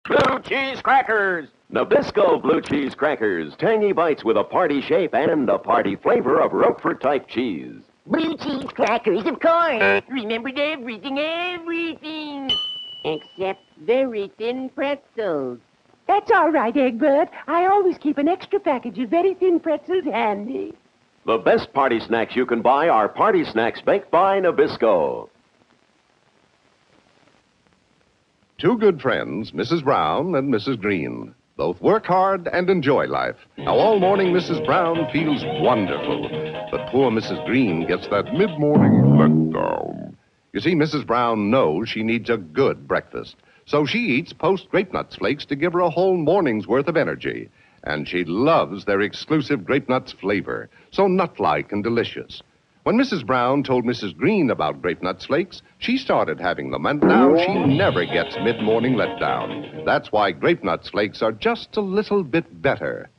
Blue cheese crackers. Nabisco blue cheese crackers. Tangy bites with a party shape and a party flavor of Roquefort-type cheese. Blue cheese crackers, of course. Remembered everything. Except very thin pretzels. That's all right, Egbert. I always keep an extra package of very thin pretzels handy. The best party snacks you can buy are party snacks baked by Nabisco. Two good friends, Mrs. Brown and Mrs. Green. Both work hard and enjoy life. Now, all morning, Mrs. Brown feels wonderful. But poor Mrs. Green gets that mid-morning letdown. You see, Mrs. Brown knows she needs a good breakfast. So she eats Post Grape Nuts Flakes to give her a whole morning's worth of energy. And she loves their exclusive Grape Nuts flavor, so nut-like and delicious. When Mrs. Brown told Mrs. Green about Grape Nuts Flakes, she started having them, and now she never gets mid-morning letdown. That's why Grape Nuts Flakes are just a little bit better.